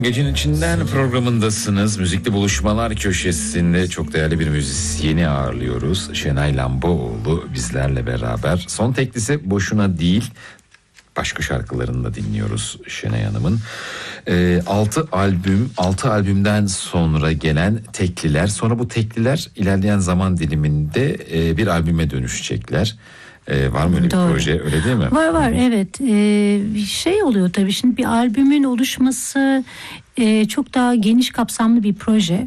Gecenin içinden programındasınız. Müzikli Buluşmalar Köşesi'nde çok değerli bir müzisyeni ağırlıyoruz. Şenay Lambaoğlu bizlerle beraber. Son teklisi Boşuna Değil. Başka şarkılarını da dinliyoruz Şenay Hanım'ın. 6 albümden sonra gelen tekliler. Sonra bu tekliler ilerleyen zaman diliminde bir albüme dönüşecekler. Var mı öyle bir proje, öyle değil mi? Var evet. Şey oluyor tabii, şimdi bir albümün oluşması çok daha geniş kapsamlı bir proje.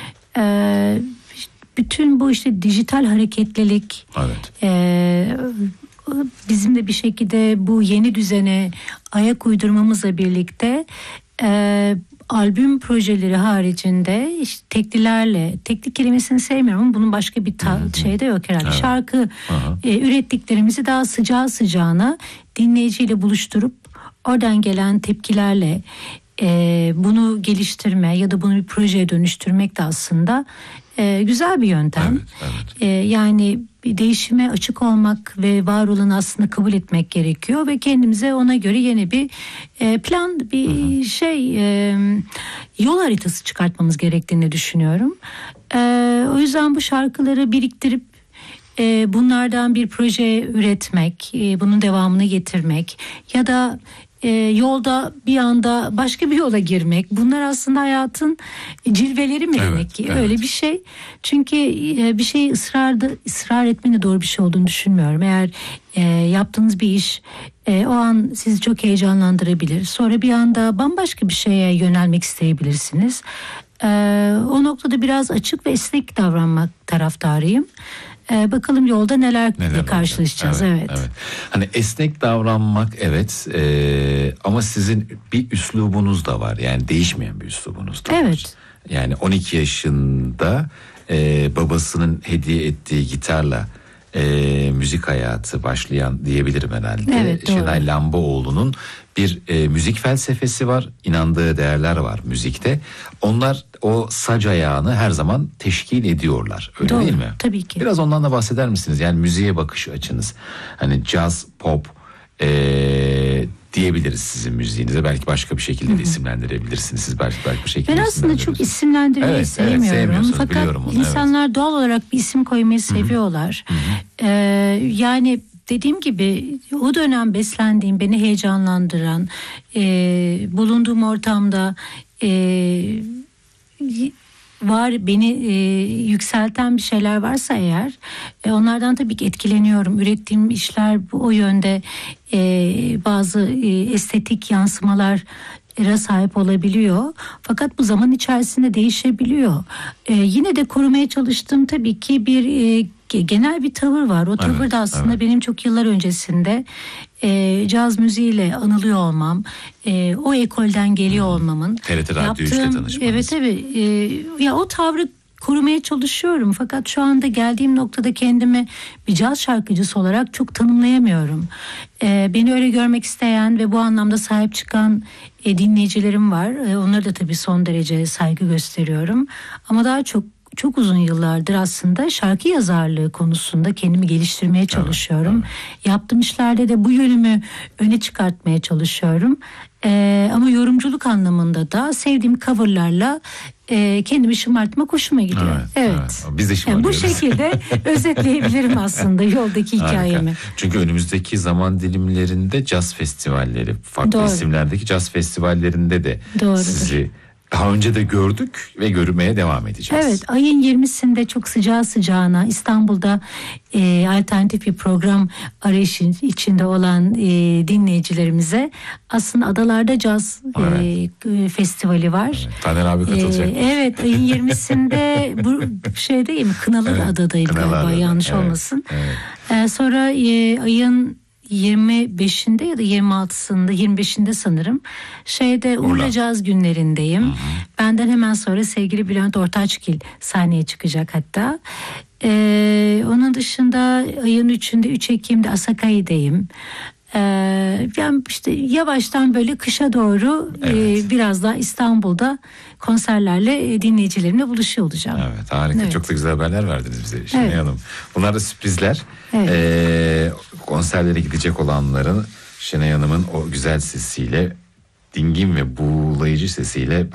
Bütün bu işte dijital hareketlilik, evet. Bizim de bir şekilde bu yeni düzene ayak uydurmamızla birlikte albüm projeleri haricinde işte teklilerle, teklik kelimesini sevmiyorum ama bunun başka bir şey de yok herhalde. Evet. Şarkı ürettiklerimizi daha sıcağı sıcağına dinleyiciyle buluşturup oradan gelen tepkilerle bunu geliştirme ya da bunu bir projeye dönüştürmek de aslında güzel bir yöntem. Evet. Yani bir değişime açık olmak ve var olanı aslında kabul etmek gerekiyor ve kendimize ona göre yeni bir plan, bir yol haritası çıkartmamız gerektiğini düşünüyorum. O yüzden bu şarkıları biriktirip bunlardan bir proje üretmek, bunun devamını getirmek ya da yolda bir anda başka bir yola girmek, bunlar aslında hayatın cilveleri mi demek ki? Evet. Öyle bir şey. Çünkü bir şeyi ısrar etmenin doğru bir şey olduğunu düşünmüyorum. Eğer yaptığınız bir iş o an sizi çok heyecanlandırabilir. Sonra bir anda bambaşka bir şeye yönelmek isteyebilirsiniz. O noktada biraz açık ve esnek davranmak taraftarıyım. Bakalım yolda neler karşılaşacağız. Evet. Hani esnek davranmak, evet. Ama sizin bir üslubunuz da var. Yani değişmeyen bir üslubunuz da var. Evet. Yani 12 yaşında babasının hediye ettiği gitarla müzik hayatı başlayan diyebilirim herhalde. Evet, Şenay Lambaoğlu'nun bir müzik felsefesi var, inandığı değerler var müzikte. Onlar o sac ayağını her zaman teşkil ediyorlar. Öyle doğru, değil mi? Tabii ki. Biraz ondan da bahseder misiniz? Yani müziğe bakış açınız. Hani caz, pop diyebiliriz sizin müziğinize. Belki başka bir şekilde de isimlendirebilirsiniz. Siz belki bir şekilde ben aslında çok isimlendirmeyi sevmiyorum. Fakat insanlar doğal olarak bir isim koymayı seviyorlar. Yani dediğim gibi o dönem beslendiğim, beni heyecanlandıran, bulunduğum ortamda var, beni yükselten bir şeyler varsa eğer onlardan tabii ki etkileniyorum. Ürettiğim işler o yönde bazı estetik yansımalar sahip olabiliyor. Fakat bu zaman içerisinde değişebiliyor. Yine de korumaya çalıştığım tabii ki bir genel bir tavır var. O tavır da aslında benim çok yıllar öncesinde caz müziğiyle anılıyor olmam, o ekolden geliyor olmamın. TRT Radyo 3'te tanışmanız. Evet. Ya o tavrı korumaya çalışıyorum. Fakat şu anda geldiğim noktada kendimi bir caz şarkıcısı olarak çok tanımlayamıyorum. Beni öyle görmek isteyen ve bu anlamda sahip çıkan dinleyicilerim var. Onlara da tabii son derece saygı gösteriyorum. Ama daha çok uzun yıllardır aslında şarkı yazarlığı konusunda kendimi geliştirmeye çalışıyorum. Evet. Yaptığım işlerde de bu yönümü öne çıkartmaya çalışıyorum. Ama yorumculuk anlamında da sevdiğim coverlarla kendimi şımartmak hoşuma gidiyor. Evet. Biz de şımarıyoruz. Bu şekilde özetleyebilirim aslında yoldaki hikayemi. Çünkü önümüzdeki zaman dilimlerinde caz festivalleri, farklı isimlerdeki caz festivallerinde de sizi daha önce de gördük ve görmeye devam edeceğiz. Evet, ayın 20'sinde çok sıcağı sıcağına İstanbul'da alternatif bir program arayışı içinde olan dinleyicilerimize aslında Adalarda Caz Festivali var. Evet. Taner abi katılacak. Evet, ayın 20'sinde bu şeydeyim, Kınalıada'dayım galiba, yanlış olmasın. Evet. Sonra ayın 25'inde ya da 26'sında 25'inde sanırım Urla Caz günlerindeyim. Hı-hı. Benden hemen sonra sevgili Bülent Ortaçgil sahneye çıkacak hatta. Onun dışında ayın 3'ünde 3 Ekim'de Asakai'deyim. Yani işte yavaştan böyle kışa doğru biraz daha İstanbul'da konserlerle dinleyicilerimle buluşuyor olacağım. Evet, harika. Evet. Çok da güzel haberler verdiniz bize Şenay Hanım. Bunlar da sürprizler. Evet. Konserlere gidecek olanların Şenay Hanım'ın o güzel sesiyle dingin ve buğulayıcı sesiyle